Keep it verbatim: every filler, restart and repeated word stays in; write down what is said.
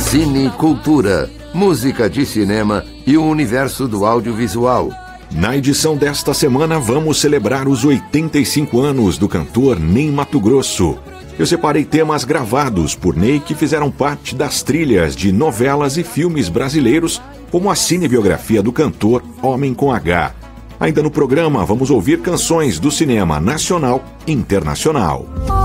Cine Cultura, música de cinema e o universo do audiovisual. Na edição desta semana vamos celebrar os oitenta e cinco anos do cantor Ney Matogrosso. Eu separei temas gravados por Ney que fizeram parte das trilhas de novelas e filmes brasileiros, como a cinebiografia do cantor Homem com H. Ainda no programa vamos ouvir canções do cinema nacional e internacional.